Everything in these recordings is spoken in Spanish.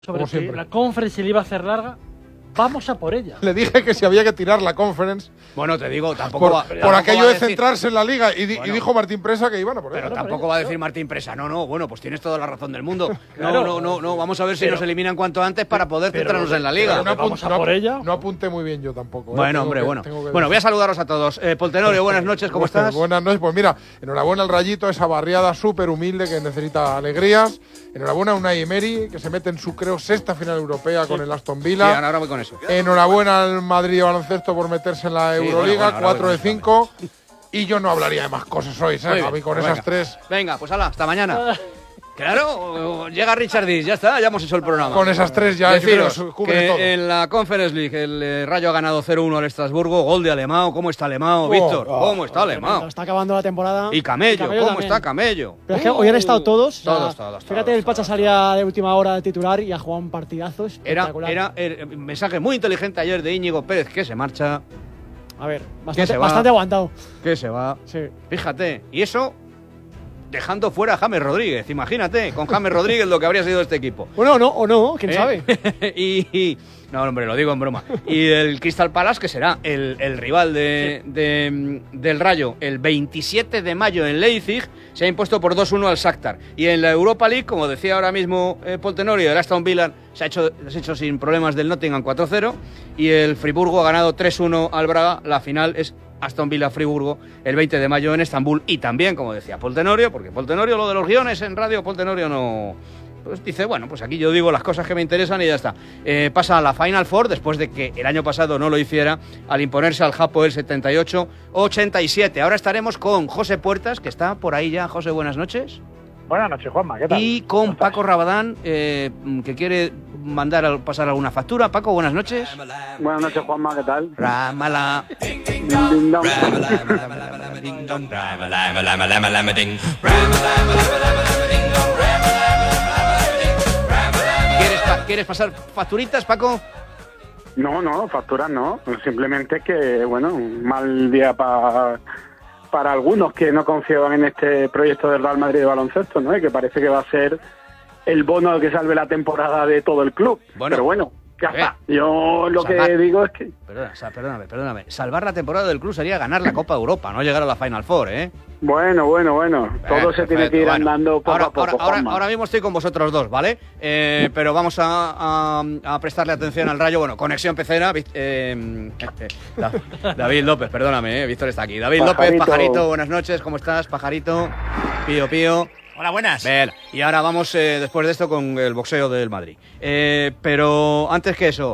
sobre que la Conference se le iba a hacer larga. Vamos a por ella. Le dije que si había que tirar la Conference. Bueno, te digo, tampoco por aquello de centrarse en la Liga. Y dijo Martín Presa que iban a por ella. Pero tampoco va a decir Martín Presa. No, bueno, pues tienes toda la razón del mundo. No. Vamos a ver si nos eliminan cuanto antes para poder centrarnos en la Liga. Vamos a por ella. No apunté muy bien yo tampoco. Bueno, hombre, bueno. Bueno, voy a saludaros a todos. Pol Tenorio, buenas noches, ¿cómo estás? Buenas noches. Pues mira, enhorabuena al Rayito, esa barriada súper humilde que necesita alegrías. Enhorabuena a Unai Emery, que se mete en su, creo, sexta final europea con el Aston Villa. Sí, ahora voy con eso. Enhorabuena al Madrid de baloncesto por meterse en la Euroliga, 4 de 5. Y yo no hablaría de más cosas hoy, ¿sabes? A mí con esas tres. Venga, pues hala, hasta mañana. Claro, llega Richard Diz, ya está, ya hemos hecho el programa. Con esas tres ya deciros cubre todo. En la Conference League el Rayo ha ganado 0-1 al Estrasburgo, gol de Alemão. ¿Cómo está Alemão, Víctor? ¿Cómo está Alemão? Está acabando la temporada. Y Camello, ¿cómo también está Camello? Pero es que hoy han estado todos. Todos. Fíjate, el Pacha salía de última hora de titular y ha jugado un partidazo espectacular. Era el mensaje muy inteligente ayer de Íñigo Pérez, que se marcha. A ver, bastante aguantado. Que se va. Sí. Fíjate, y eso dejando fuera a James Rodríguez. Imagínate, con James Rodríguez lo que habría sido este equipo. Bueno, o no, quién sabe. No, hombre, lo digo en broma. Y el Crystal Palace, que será el rival del Rayo, el 27 de mayo en Leipzig, se ha impuesto por 2-1 al Shakhtar. Y en la Europa League, como decía ahora mismo Pol Tenorio, el Aston Villa se ha hecho sin problemas del Nottingham 4-0. Y el Friburgo ha ganado 3-1 al Braga. La final es Aston Villa-Friburgo el 20 de mayo en Estambul. Y también, como decía Pol Tenorio, porque Pol Tenorio, lo de los guiones en radio, Pol Tenorio no... Pues dice, bueno, pues aquí yo digo las cosas que me interesan y ya está. Pasa a la Final Four después de que el año pasado no lo hiciera al imponerse al Hapoel 78-87. Ahora estaremos con José Puertas, que está por ahí ya. José, buenas noches. Buenas noches, Juanma, ¿qué tal? Y con Paco Rabadán, que quiere pasar alguna factura. Paco, buenas noches. Buenas noches, Juanma, ¿qué tal? Ramala. ¿Quieres pasar facturitas, Paco? No, facturas no. Simplemente que, bueno, un mal día para algunos que no confiaban en este proyecto del Real Madrid de baloncesto, ¿no? Y que parece que va a ser el bono que salve la temporada de todo el club. Pero bueno, ya está. Yo lo que digo es que... Perdóname. Salvar la temporada del club sería ganar la Copa Europa, no llegar a la Final Four, ¿eh? Bueno. Todo se tiene que ir andando poco a poco. Ahora mismo estoy con vosotros dos, ¿vale? Pero vamos a prestarle atención al Rayo. Bueno, conexión pecera. David López, perdóname, Víctor está aquí. David López, Pajarito, buenas noches, ¿cómo estás, Pajarito? Pío. Hola, buenas. Bien, y ahora vamos después de esto con el boxeo del Madrid. Pero antes que eso,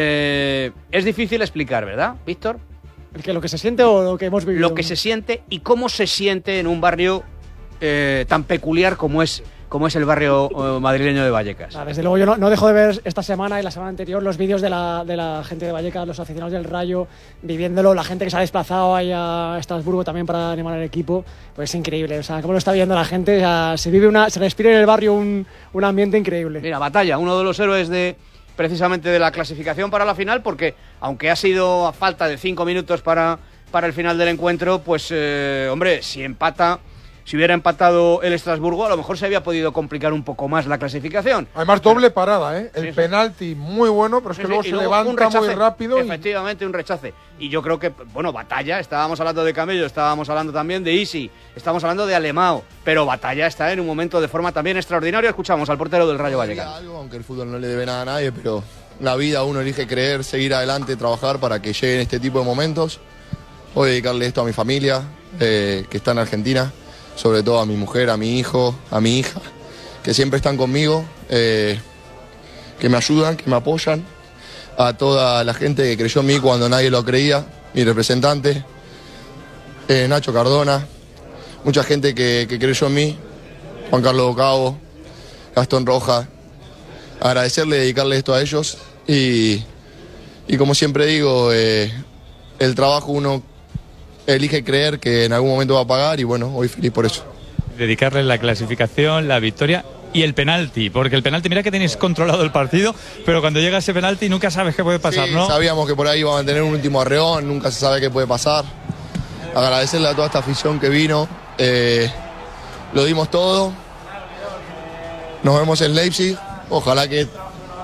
es difícil explicar, ¿verdad, Víctor? ¿Lo que se siente o lo que hemos vivido? Lo que se siente y cómo se siente en un barrio tan peculiar como es el barrio madrileño de Vallecas. Desde luego yo no dejo de ver esta semana y la semana anterior los vídeos de la gente de Vallecas, los aficionados del Rayo, viviéndolo, la gente que se ha desplazado ahí a Estrasburgo también para animar al equipo, pues es increíble, o sea, cómo lo está viendo la gente, o sea, se respira en el barrio un ambiente increíble. Mira, Batalla, uno de los héroes precisamente de la clasificación para la final, porque aunque ha sido a falta de 5 minutos para el final del encuentro, pues hombre, si hubiera empatado el Estrasburgo, a lo mejor se había podido complicar un poco más la clasificación. Además, doble parada, ¿eh? El penalti muy bueno, pero es que luego se levanta muy rápido. Efectivamente, un rechace. Y yo creo que, bueno, Batalla, estábamos hablando de Camello, estábamos hablando también de Isi, estamos hablando de Alemão, pero Batalla está en un momento de forma también extraordinario. Escuchamos al portero del Rayo Vallecano. Aunque el fútbol no le debe nada a nadie, pero la vida uno elige creer, seguir adelante, trabajar para que lleguen este tipo de momentos. Voy a dedicarle esto a mi familia, que está en Argentina. Sobre todo a mi mujer, a mi hijo, a mi hija, que siempre están conmigo, que me ayudan, que me apoyan, a toda la gente que creyó en mí cuando nadie lo creía, mi representante, Nacho Cardona, mucha gente que creyó en mí, Juan Carlos Docabo, Gastón Rojas, agradecerle, dedicarle esto a ellos y como siempre digo, el trabajo uno elige creer que en algún momento va a pagar y bueno, hoy feliz por eso. Dedicarle la clasificación, la victoria y el penalti, porque el penalti, mira que tenéis controlado el partido, pero cuando llega ese penalti nunca sabes qué puede pasar, sí, ¿no? Sabíamos que por ahí iba a tener un último arreón, nunca se sabe qué puede pasar. Agradecerle a toda esta afición que vino, lo dimos todo. Nos vemos en Leipzig, ojalá que